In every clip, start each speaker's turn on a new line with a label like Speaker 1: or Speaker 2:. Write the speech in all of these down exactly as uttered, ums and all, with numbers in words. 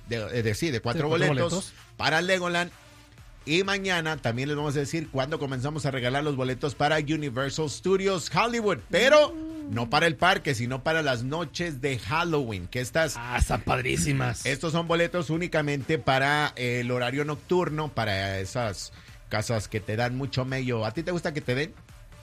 Speaker 1: de, de, sí, de cuatro, de cuatro boletos, boletos para Legoland. Y mañana también les vamos a decir cuándo comenzamos a regalar los boletos para Universal Studios Hollywood. Pero no para el parque, sino para las noches de Halloween. Que estas,
Speaker 2: ah, están padrísimas.
Speaker 1: Estos son boletos únicamente para el horario nocturno, para esas casas que te dan mucho mello. ¿A ti te gusta que te den?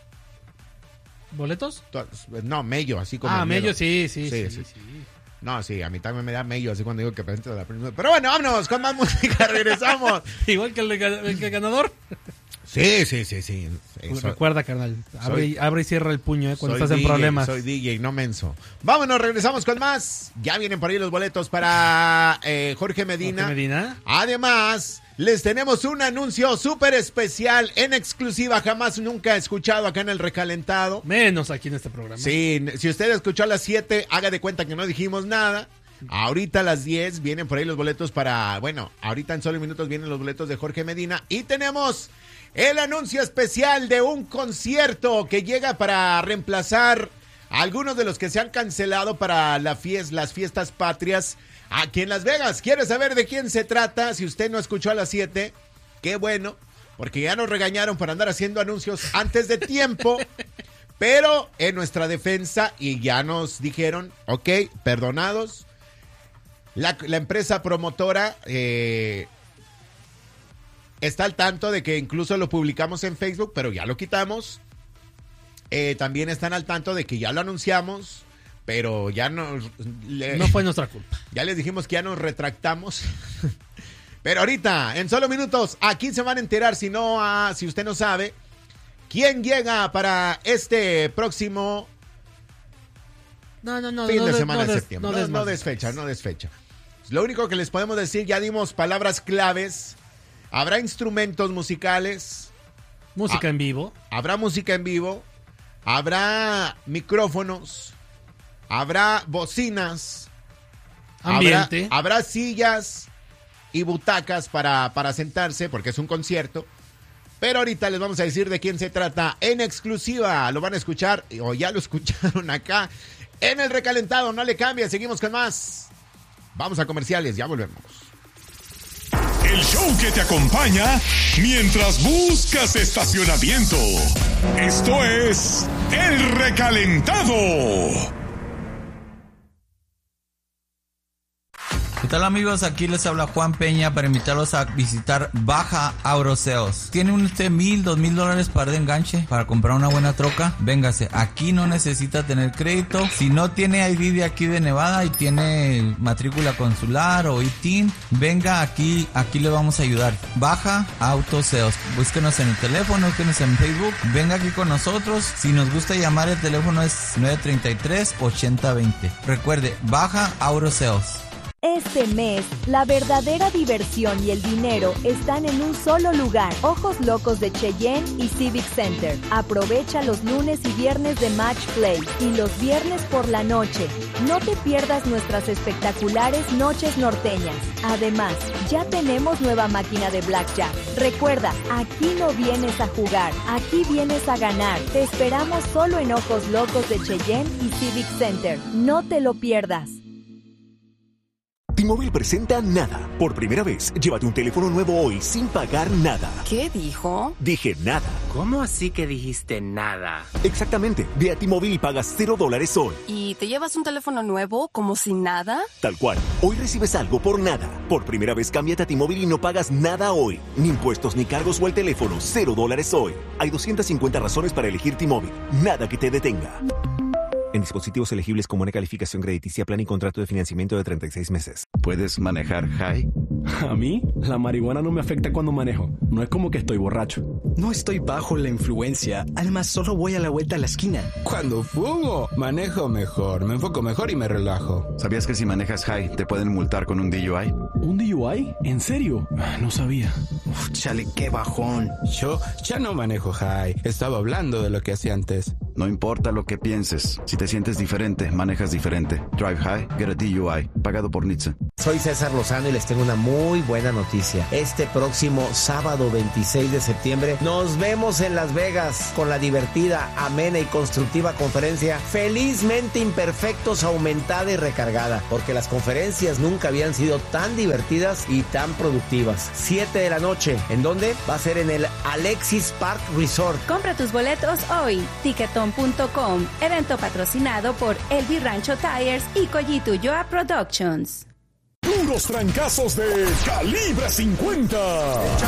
Speaker 2: ¿Boletos?
Speaker 1: No, mello, así como.
Speaker 2: Ah, mello, sí sí sí,
Speaker 1: sí,
Speaker 2: sí,
Speaker 1: sí,
Speaker 2: sí.
Speaker 1: No, sí, a mí también me da mello así cuando digo que presento la primera. Pero bueno, vámonos con más música, regresamos.
Speaker 2: Igual que el, el, que el ganador.
Speaker 1: Sí, sí, sí, sí.
Speaker 2: Pues recuerda, carnal, abre, soy, abre y cierra el puño eh, cuando estás en
Speaker 1: D J,
Speaker 2: problemas.
Speaker 1: Soy D J, no menso. Vámonos, regresamos con más. Ya vienen por ahí los boletos para eh, Jorge Medina.
Speaker 2: Jorge Medina.
Speaker 1: Además, les tenemos un anuncio súper especial en exclusiva, jamás nunca escuchado acá en El Recalentado.
Speaker 2: Menos aquí en este programa.
Speaker 1: Sí, si usted escuchó a las siete, haga de cuenta que no dijimos nada. Ahorita a las diez vienen por ahí los boletos para, bueno, ahorita en solo minutos vienen los boletos de Jorge Medina. Y tenemos el anuncio especial de un concierto que llega para reemplazar a algunos de los que se han cancelado para la fies, las fiestas patrias aquí en Las Vegas. ¿Quiere saber de quién se trata? Si usted no escuchó a las siete, qué bueno, porque ya nos regañaron por andar haciendo anuncios antes de tiempo. Pero en nuestra defensa, y ya nos dijeron, ok, perdonados. La, la empresa promotora eh, está al tanto de que incluso lo publicamos en Facebook, pero ya lo quitamos. Eh, también están al tanto de que ya lo anunciamos, pero ya no... Le,
Speaker 2: no fue nuestra culpa.
Speaker 1: Ya les dijimos que ya nos retractamos. Pero ahorita, en solo minutos, aquí se van a enterar, si no, uh, si usted no sabe, quién llega para este próximo...
Speaker 2: No, no, no.
Speaker 1: Fin
Speaker 2: no,
Speaker 1: de
Speaker 2: no,
Speaker 1: semana
Speaker 2: no
Speaker 1: de
Speaker 2: des,
Speaker 1: septiembre.
Speaker 2: No,
Speaker 1: No,
Speaker 2: des
Speaker 1: no desfecha, no desfecha. Lo único que les podemos decir, ya dimos palabras claves. Habrá instrumentos musicales.
Speaker 2: Música
Speaker 1: ha,
Speaker 2: en vivo.
Speaker 1: Habrá música en vivo. Habrá micrófonos. Habrá bocinas.
Speaker 2: Ambiente.
Speaker 1: Habrá, habrá sillas y butacas para, para sentarse, porque es un concierto. Pero ahorita les vamos a decir de quién se trata en exclusiva. Lo van a escuchar, o ya lo escucharon acá, en El Recalentado. No le cambie, seguimos con más. Vamos a comerciales, ya volvemos.
Speaker 3: El show que te acompaña mientras buscas estacionamiento. Esto es El Recalentado.
Speaker 4: ¿Qué tal, amigos? Aquí les habla Juan Peña para invitarlos a visitar Baja Auroseos. ¿Tiene usted mil, dos mil dólares para de enganche para comprar una buena troca? Véngase, aquí no necesita tener crédito. Si no tiene I D de aquí de Nevada y tiene matrícula consular o I T I N, venga aquí, aquí le vamos a ayudar. Baja Autoseos. Búsquenos en el teléfono, búsquenos en Facebook. Venga aquí con nosotros. Si nos gusta llamar, el teléfono es nueve tres tres, ocho cero dos cero. Recuerde, Baja Auroseos.
Speaker 5: Este mes, la verdadera diversión y el dinero están en un solo lugar. Ojos Locos de Cheyenne y Civic Center. Aprovecha los lunes y viernes de Match Play y los viernes por la noche. No te pierdas nuestras espectaculares noches norteñas. Además, ya tenemos nueva máquina de Blackjack. Recuerda, aquí no vienes a jugar, aquí vienes a ganar. Te esperamos solo en Ojos Locos de Cheyenne y Civic Center. No te lo pierdas.
Speaker 6: T-Mobile presenta Nada. Por primera vez, llévate un teléfono nuevo hoy sin pagar nada.
Speaker 7: ¿Qué dijo?
Speaker 6: Dije nada.
Speaker 8: ¿Cómo así que dijiste nada?
Speaker 6: Exactamente. Ve a T-Mobile y pagas cero dólares hoy.
Speaker 7: ¿Y te llevas un teléfono nuevo como sin nada?
Speaker 6: Tal cual. Hoy recibes algo por nada. Por primera vez, cámbiate a T-Mobile y no pagas nada hoy. Ni impuestos ni cargos o el teléfono. Cero dólares hoy. Hay doscientas cincuenta razones para elegir T-Mobile. Nada que te detenga. En dispositivos elegibles con buena calificación crediticia, plan y contrato de financiamiento de treinta y seis meses.
Speaker 9: ¿Puedes manejar high?
Speaker 10: A mí, la marihuana no me afecta cuando manejo. No es como que estoy borracho.
Speaker 11: No estoy bajo la influencia. Además, solo voy a la vuelta a la esquina.
Speaker 12: Cuando fumo, manejo mejor, me enfoco mejor y me relajo.
Speaker 9: ¿Sabías que si manejas high te pueden multar con un D U I?
Speaker 10: ¿Un D U I? ¿En serio? No sabía.
Speaker 11: Uf, chale, qué bajón.
Speaker 12: Yo ya no manejo high. Estaba hablando de lo que hacía antes.
Speaker 9: No importa lo que pienses. Si te sientes diferente, manejas diferente. Drive high, get a D U I. Pagado por N H T S A.
Speaker 13: Soy César Lozano y les tengo una muy buena noticia. Este próximo sábado veintiséis de septiembre nos vemos en Las Vegas con la divertida, amena y constructiva conferencia Felizmente Imperfectos, aumentada y recargada, porque las conferencias nunca habían sido tan divertidas y tan productivas. siete de la noche. ¿En dónde? Va a ser en el Alexis Park Resort.
Speaker 14: Compra tus boletos hoy. Ticketon punto com. Evento patrocinado por Elvi Rancho Tires y Collito Ulloa Productions.
Speaker 3: Puros trancazos de Calibre cincuenta.